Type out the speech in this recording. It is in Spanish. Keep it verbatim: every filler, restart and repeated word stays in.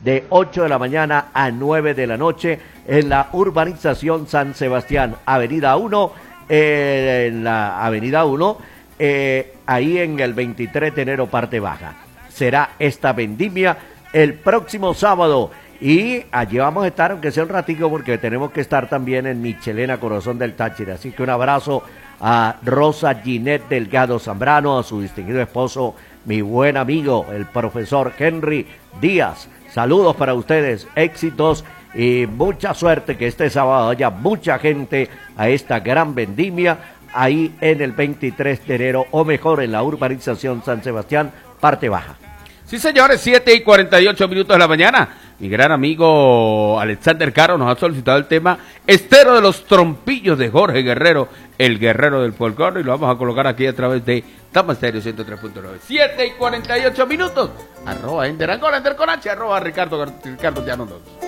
de ocho de la mañana a nueve de la noche en la urbanización San Sebastián, Avenida uno, eh, en la Avenida uno, eh, ahí en el veintitrés de enero, parte baja. Será esta vendimia el próximo sábado y allí vamos a estar, aunque sea un ratico, porque tenemos que estar también en Michelena, Corazón del Táchira. Así que un abrazo a Rosa Ginette Delgado Zambrano, a su distinguido esposo, mi buen amigo, el profesor Henry Díaz. Saludos para ustedes, éxitos y mucha suerte, que este sábado haya mucha gente a esta gran vendimia ahí en el veintitrés de enero, o mejor en la urbanización San Sebastián, parte baja. Sí, señores, siete y cuarenta y ocho minutos de la mañana. Mi gran amigo Alexander Caro nos ha solicitado el tema Estero de los Trompillos de Jorge Guerrero, el guerrero del folclore, y lo vamos a colocar aquí a través de Tama Estéreo ciento tres punto nueve. siete y cuarenta y ocho minutos. Arroba Ender Angol, Ender con H, arroba Ricardo, Ricardo Llano dos.